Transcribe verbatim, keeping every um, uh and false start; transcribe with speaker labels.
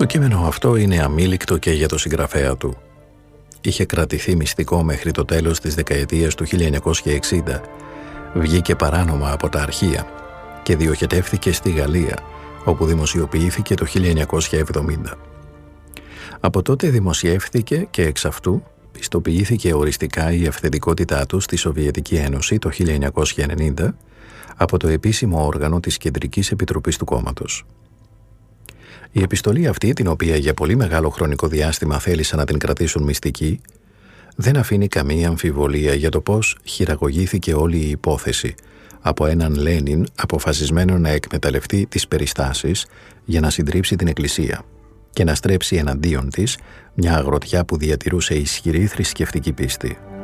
Speaker 1: κείμενο αυτό είναι αμήλικτο και για το συγγραφέα του. Είχε κρατηθεί μυστικό μέχρι το τέλος της δεκαετίας του χίλια εννιακόσια εξήντα, βγήκε παράνομα από τα αρχεία και διοχετεύθηκε στη Γαλλία, όπου δημοσιοποιήθηκε το χίλια εννιακόσια εβδομήντα. Από τότε δημοσιεύθηκε και εξ αυτού πιστοποιήθηκε οριστικά η αυθεντικότητά του στη Σοβιετική Ένωση το χίλια εννιακόσια ενενήντα από το επίσημο όργανο της Κεντρικής Επιτροπής του κόμματος. Η επιστολή αυτή, την οποία για πολύ μεγάλο χρονικό διάστημα θέλησαν να την κρατήσουν μυστική, δεν αφήνει καμία αμφιβολία για το πώς χειραγωγήθηκε όλη η υπόθεση από έναν Λένιν αποφασισμένο να εκμεταλλευτεί τις περιστάσεις για να συντρίψει την Εκκλησία και να στρέψει εναντίον της μια αγροτιά που διατηρούσε ισχυρή θρησκευτική πίστη.